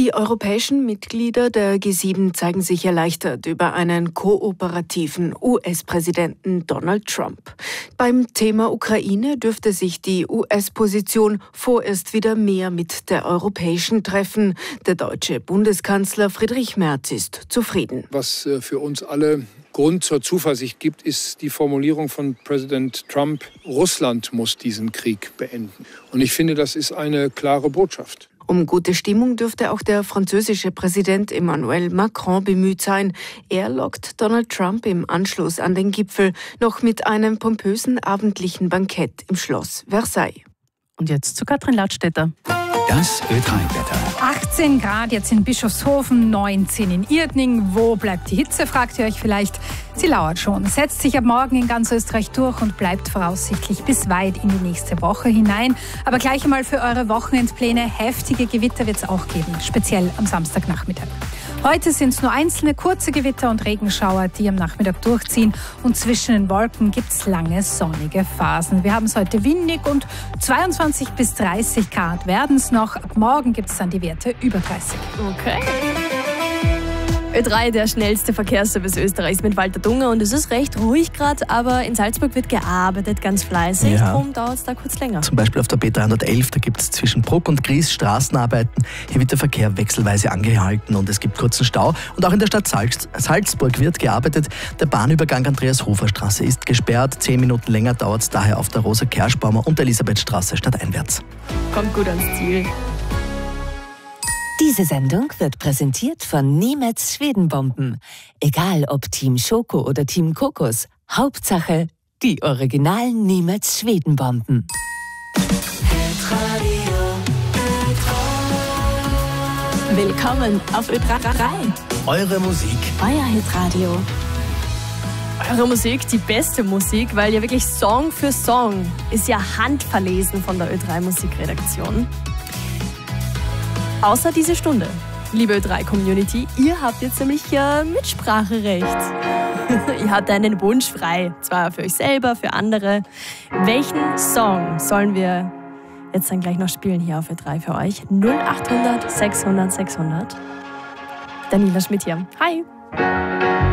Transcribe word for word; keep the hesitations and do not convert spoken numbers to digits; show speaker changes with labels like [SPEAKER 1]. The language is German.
[SPEAKER 1] Die europäischen Mitglieder der G sieben zeigen sich erleichtert über einen kooperativen U S-Präsidenten Donald Trump. Beim Thema Ukraine dürfte sich die U S-Position vorerst wieder mehr mit der europäischen treffen. Der deutsche Bundeskanzler Friedrich Merz ist zufrieden.
[SPEAKER 2] Was für uns alle Grund zur Zuversicht gibt, ist die Formulierung von Präsident Trump: Russland muss diesen Krieg beenden. Und ich finde, das ist eine klare Botschaft.
[SPEAKER 1] Um gute Stimmung dürfte auch der französische Präsident Emmanuel Macron bemüht sein. Er lockt Donald Trump im Anschluss an den Gipfel noch mit einem pompösen abendlichen Bankett im Schloss Versailles.
[SPEAKER 3] Und jetzt zu Katrin Ladstätter.
[SPEAKER 4] Das Ö drei Wetter.
[SPEAKER 5] achtzehn Grad jetzt in Bischofshofen, neunzehn in Irdning. Wo bleibt die Hitze, fragt ihr euch vielleicht. Sie lauert schon, setzt sich ab morgen in ganz Österreich durch und bleibt voraussichtlich bis weit in die nächste Woche hinein. Aber gleich einmal für eure Wochenendpläne: heftige Gewitter wird es auch geben, speziell am Samstagnachmittag. Heute sind es nur einzelne kurze Gewitter und Regenschauer, die am Nachmittag durchziehen. Und zwischen den Wolken gibt es lange sonnige Phasen. Wir haben es heute windig und zweiundzwanzig bis dreißig Grad werden es noch. Ab morgen gibt es dann die Werte über dreißig.
[SPEAKER 6] Okay. Ö drei, der schnellste Verkehrsservice Österreichs mit Walter Dunger. Und es ist recht ruhig gerade, aber in Salzburg wird gearbeitet, ganz fleißig.
[SPEAKER 7] Ja.
[SPEAKER 6] Darum dauert es da kurz länger.
[SPEAKER 7] Zum Beispiel auf der B dreihundertelf, da gibt es zwischen Bruck und Gries Straßenarbeiten. Hier wird der Verkehr wechselweise angehalten und es gibt kurzen Stau. Und auch in der Stadt Salz Salzburg wird gearbeitet. Der Bahnübergang Andreas-Hofer-Straße ist gesperrt. Zehn Minuten länger dauert es daher auf der Rosa-Kerschbaumer und Elisabethstraße stadteinwärts.
[SPEAKER 6] Kommt gut ans Ziel.
[SPEAKER 8] Diese Sendung wird präsentiert von Niemetz Schwedenbomben. Egal ob Team Schoko oder Team Kokos, Hauptsache die originalen Niemetz Schwedenbomben.
[SPEAKER 6] Willkommen auf Ö drei.
[SPEAKER 7] Eure Musik.
[SPEAKER 6] Euer Hitradio. Eure Musik, die beste Musik, weil ja wirklich Song für Song ist ja handverlesen von der Ö drei Musikredaktion. Außer diese Stunde, liebe Ö drei Community, ihr habt jetzt nämlich äh, Mitspracherecht. Ihr habt einen Wunsch frei, zwar für euch selber, für andere. Welchen Song sollen wir jetzt dann gleich noch spielen hier auf Ö drei für euch? null achthundert sechshundert sechshundert. Daniela Schmidt hier. Hi!